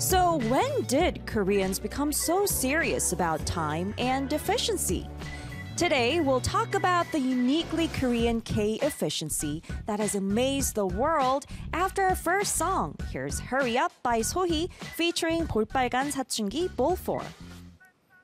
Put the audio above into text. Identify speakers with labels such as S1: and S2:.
S1: So, when did Koreans become so serious about time and efficiency? Today, we'll talk about the uniquely Korean K efficiency that has amazed the world after our first song. Here's Hurry Up by Sohee featuring 볼빨간 사춘기 Bull4.